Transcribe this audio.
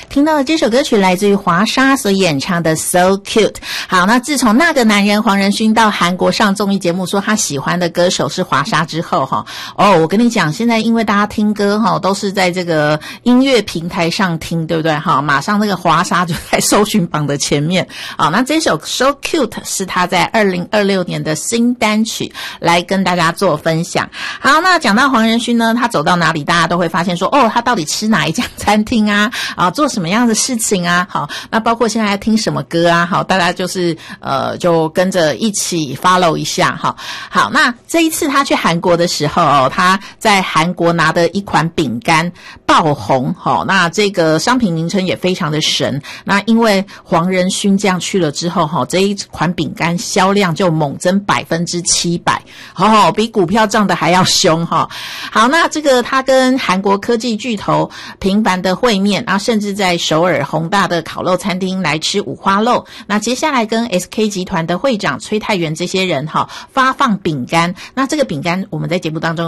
听到的这首歌曲来自于华莎所演唱的 So Cute。 好，那自从那个男人黄仁勋到韩国上综艺节目说他喜欢的歌手是华莎之后我跟你讲，现在因为大家听歌都是在这个音乐平台上听，对不对马上那个华莎就在搜寻榜的前面。好，那这首 So Cute 是他在2026年的新单曲，来跟大家做分享。好，那讲到黄仁勋呢，他走到哪里大家都会发现说他到底吃哪一家餐厅啊做什么样的事情啊。好，那包括现在听什么歌啊，好，大家就是就跟着一起 follow 一下。好，那这一次他去韩国的时候他在韩国拿的一款饼干爆红。那这个商品名称也非常的神。那因为黄仁勋这样去了之后这一款饼干销量就猛增700%，比股票涨得还要凶好，那这个他跟韩国科技巨头频繁的会面，然后甚至在首尔宏大的烤肉餐厅来吃五花肉。那接下来跟 SK 集团的会长崔泰元这些人发放饼干。那这个饼干我们在节目当中